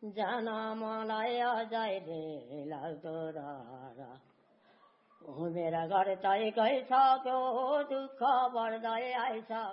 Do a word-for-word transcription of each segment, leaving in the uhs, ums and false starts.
जान मलाई अझै धेरै लाग्दो र मेरा घर चाहिँ गइसक्यो दुःख बढ्दै आइसक्यो।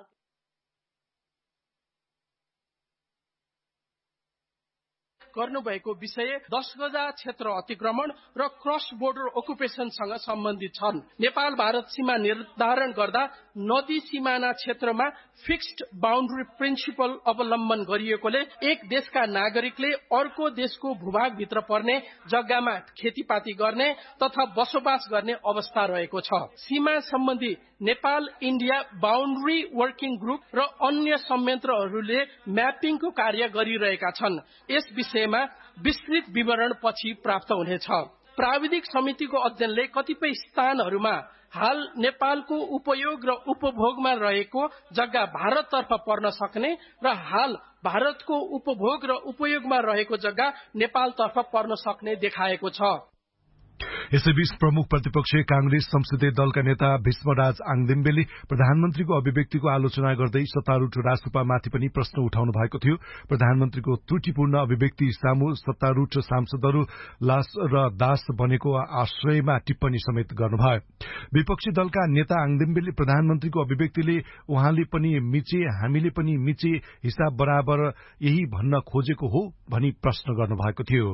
गर्नुभएको विषय दस गजा क्षेत्र अतिक्रमण र क्रस बोर्डर ओकुपेसनसँग सम्बन्धित छन्। नेपाल भारत सीमा निर्धारण गर्दा नदी सिमाना क्षेत्रमा फिक्स्ड बाउन्ड्री प्रिन्सिपल अवलम्बन गरिएकोले एक देशका नागरिकले अर्को देशको भूभागभित्र पर्ने जग्गामा खेतीपाती गर्ने तथा बसोबास गर्ने अवस्था रहेको छ। सीमा सम्बन्धी Nepal India boundary working group र अन्य संयन्त्रहरूले म्यापिङको कार्य गरिरहेका छन्। यस विषयमा विस्तृत विवरण पछि प्राप्त हुनेछ। प्राविधिक समितिको अध्ययनले कतिपय स्थानहरूमा हाल नेपालको उपयोग र उपभोगमा रहेको जग्गा भारततर्फ पर्न सक्ने र हाल भारतको उपभोग र उपयोगमा रहेको जग्गा नेपालतर्फ पर्न सक्ने देखाएको छ। यसैबीच प्रमुख प्रतिपक्षी कांग्रेस संसदीय दलका नेता भीष्मराज आङदेम्बेले प्रधानमन्त्रीको अभिव्यक्तिको आलोचना गर्दै सत्तारूढ़ रासपामाथि पनि प्रश्न उठाउनु भएको थियो। प्रधानमन्त्रीको त्रुटिपूर्ण अभिव्यक्ति सामु सत्तारूढ़ सांसदहरू लास र दास बनेको आश्रयमा टिप्पणी समेत गर्नुभयो। विपक्षी दलका नेता आङदेम्बेले प्रधानमन्त्रीको अभिव्यक्तिले उहाँले पनि मिचे हामीले पनि मिचे हिसाब बराबर यही भन्न खोजेको हो भनी प्रश्न गर्नुभएको थियो।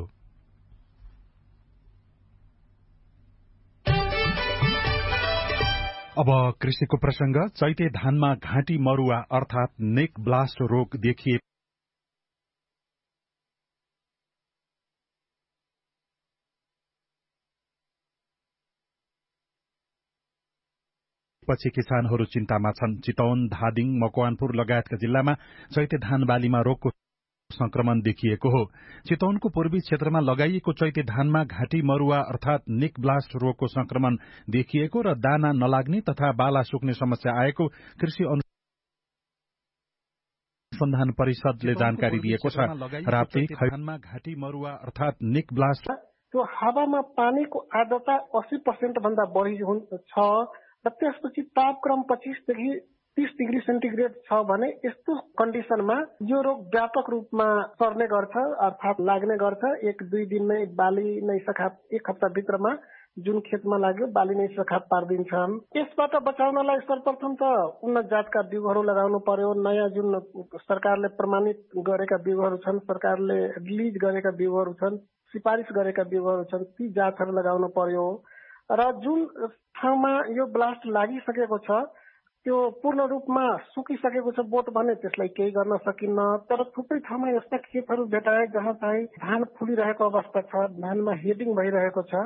अब कृषिको प्रसंग। चैते धानमा घाँटी मरुवा अर्थात नेक ब्लास्ट रोग देखिए पछि किसानहरू चिन्तामा छन्। चितवन, धादिङ, मकवानपुर लगायतका जिल्लामा चैते धान बालीमा रोगको संक्रमण देखिएको हो। चितवनको पूर्वी क्षेत्रमा लगाइएको चैते धानमा घाँटी मरुवा अर्थात निक ब्लास्ट रोगको संक्रमण देखिएको र दाना नलाग्ने तथा बाला सुक्ने समस्या आएको कृषि अनुसन्धान परिषदले जानकारी दिएको छ। राप्ती धानमा घाँटी मरुवा अर्थात निक ब्लास्ट त्यो हावामा पानीको आर्द्रता अस्सी पर्सेन्ट भन्दा बढी छ र त्यसपछि तापक्रम पच्चीसदेखि तीस डिग्री सेन्टिग्रेड छ भने यस्तो कन्डिसनमा यो रोग व्यापक रूपमा सर्ने गर्छ अर्थात लाग्ने गर्छ। एक दुई दिनमै बाली नै सखा एक हप्ता भित्रमा जुन खेतमा लाग्यो बाली नै सखा पारिदिन्छ। यसबाट बचाउनलाई सर्वप्रथम त उन्नत जातका बिउहरू लगाउनु पर्यो। नयाँ जुन सरकारले प्रमाणित गरेका बिउहरू छन्, सरकारले रिलिज गरेका बिउहरू छन्, सिफारिस गरेका बिउहरू छन्, ती जातहरू लगाउनु पर्यो। र जुन ठाउँमा यो ब्लास्ट लागिसकेको छ त्यो पूर्ण रूपमा सुकिसकेको छ बोट भने त्यसलाई केही गर्न सकिन्न। तर थुप्रै ठाउँमा यस्ता खेतहरू भेटाए जहाँ चाहिँ धान फुलिरहेको अवस्था छ, धानमा हेडिङ भइरहेको छ।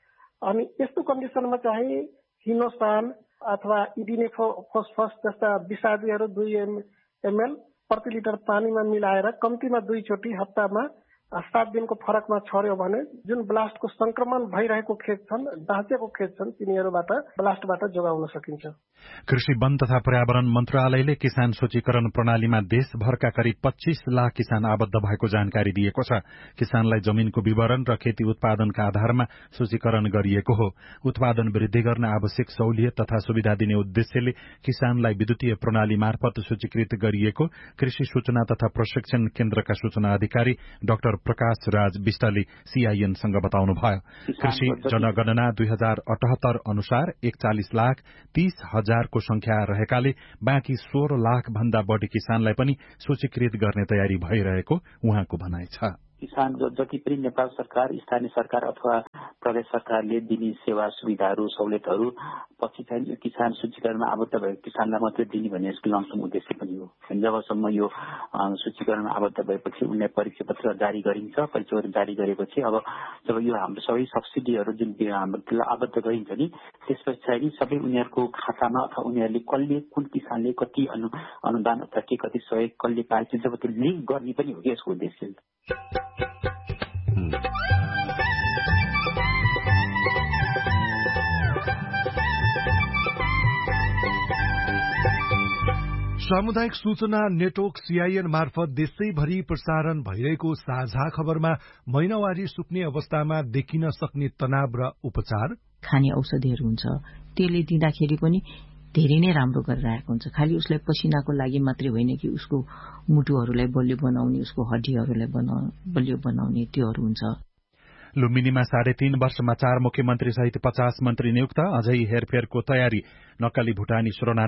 अनि यस्तो कन्डिसनमा चाहिँ हिनोसान अथवा इडिनेफोस्फस जस्ता विषादीहरू दुई एमएल प्रति लिटर पानीमा मिलाएर कम्तीमा दुई चोटि हप्तामा सात दिनको फरकमा छर्यो भने जुन ब्लास्टको संक्रमण भइरहेको खेत छन्, दाँचेको खेत छन्, तिनीहरूबाट ब्लास्टबाट जोगाउन सकिन्छ। कृषि वन तथा पर्यावरण मन्त्रालयले किसान सूचीकरण प्रणालीमा देशभरका करिब पच्चीस लाख किसान आबद्ध भएको जानकारी दिएको छ। किसानलाई जमीनको विवरण र खेती उत्पादनका आधारमा सूचीकरण गरिएको हो। उत्पादन वृद्धि गर्न आवश्यक सहुलियत तथा सुविधा दिने उद्देश्यले किसानलाई विद्युतीय प्रणाली मार्फत सूचीकृत गरिएको कृषि सूचना तथा प्रशिक्षण केन्द्रका सूचना अधिकारी डाक्टर प्रकाश राज विष्टले सीआईएनसँग बताउनुभयो। कृषि जनगणना दुई हजार अठहत्तर अनुसार एकचालिस लाख तीस हजारको संख्या रहेकाले बाँकी सोह्र लाख भन्दा बढ़ी किसानलाई पनि सूचीकृत गर्ने तयारी भइरहेको उहाँको भनाइ छ। किसान जति पनि नेपाल सरकार, स्थानीय सरकार अथवा प्रदेश सरकारले दिने सेवा सुविधाहरू सहुलियतहरू पछि चाहिँ यो किसान सूचीकरणमा आबद्ध भएको किसानलाई मात्रै दिने भन्ने यसको लमसम उद्देश्य पनि हो। जबसम्म यो सूचीकरणमा आबद्ध भएपछि उनलाई परिचय पत्र जारी गरिन्छ। परिचय पत्र जारी गरेपछि अब जब यो हाम्रो सबै सब्सिडीहरू जुन हाम्रो आबद्ध गरिन्छ नि त्यसपछि चाहिँ सबै उनीहरूको खातामा अथवा उनीहरूले कसले कुन किसानले कति अनु अनुदान अथवा के कति सहयोग कसले पाएछ जब त्यो लिङ्क गर्ने पनि हो यसको उद्देश्य। सामुदायिक सूचना नेटवर्क सीआईएन मार्फत देशैभरि प्रसारण भइरहेको साझा खबरमा महिनावारी सुक्ने अवस्थामा देखिन सक्ने तनाव र उपचार, खाने औषधिहरू हुन्छ त्यसले दिँदाखेरि पनि धेरै नै राम्रो गरिरहेको हुन्छ। खालि उसलाई पसिनाको लागि मात्रै होइन कि उसको मुटुहरूलाई बलियो बनाउने, उसको हड्डीहरूलाई बलियो बनाउने त्योहरू हुन्छ। लुम्बिनीमा साढे तीन वर्षमा चार मुख्यमन्त्री सहित पचास मन्त्री नियुक्त, अझै हेरफेरको तयारी। नक्कली भुटानी शरणार्थी